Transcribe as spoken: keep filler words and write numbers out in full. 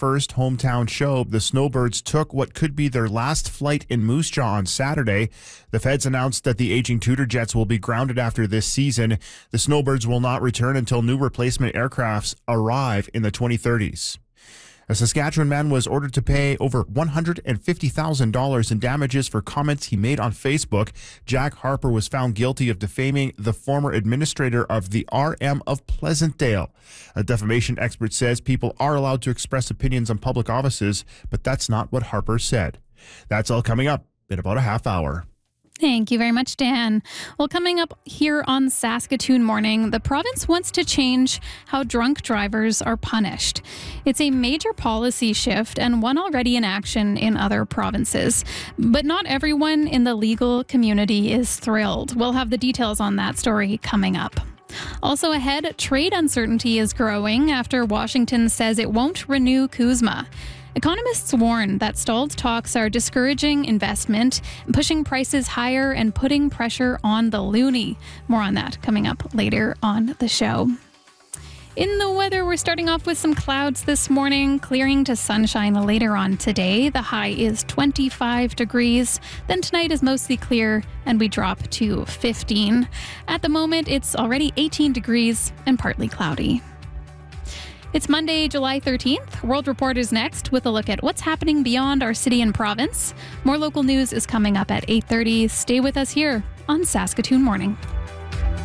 first hometown show. The Snowbirds took what could be their last flight in Moose Jaw on Saturday. The Feds announced that the aging Tudor jets will be grounded after this season. The Snowbirds will not return until new replacement aircrafts arrive in the twenty thirties. A Saskatchewan man was ordered to pay over one hundred fifty thousand dollars in damages for comments he made on Facebook. Jack Harper was found guilty of defaming the former administrator of the R M of Pleasantdale. A defamation expert says people are allowed to express opinions on public offices, but that's not what Harper said. That's all coming up in about a half hour. Thank you very much, Dan. Well, coming up here on Saskatoon Morning, the province wants to change how drunk drivers are punished. It's a major policy shift and one already in action in other provinces. But not everyone in the legal community is thrilled. We'll have the details on that story coming up. Also ahead, trade uncertainty is growing after Washington says it won't renew CUSMA. Economists warn that stalled talks are discouraging investment, pushing prices higher, and putting pressure on the loonie. More on that coming up later on the show. In the weather, we're starting off with some clouds this morning, clearing to sunshine later on today. The high is twenty-five degrees. Then tonight is mostly clear, and we drop to fifteen. At the moment, it's already eighteen degrees and partly cloudy. It's Monday, July thirteenth. World Report is next with a look at what's happening beyond our city and province. More local news is coming up at eight thirty. Stay with us here on Saskatoon Morning.